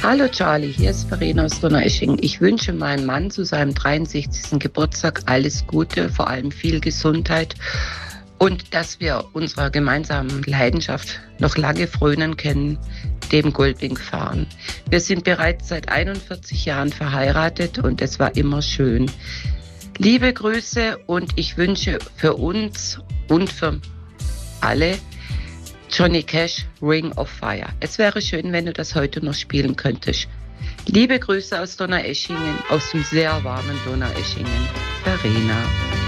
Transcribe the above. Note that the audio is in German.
Hallo Charlie, hier ist Verena aus Donaueschingen. Ich wünsche meinem Mann zu seinem 63. Geburtstag alles Gute, vor allem viel Gesundheit und dass wir unserer gemeinsamen Leidenschaft noch lange frönen können, dem Gulbing fahren. Wir sind bereits seit 41 Jahren verheiratet und es war immer schön. Liebe Grüße und ich wünsche für uns und für alle Johnny Cash, Ring of Fire. Es wäre schön, wenn du das heute noch spielen könntest. Liebe Grüße aus Donaueschingen, aus dem sehr warmen Donaueschingen. Verena.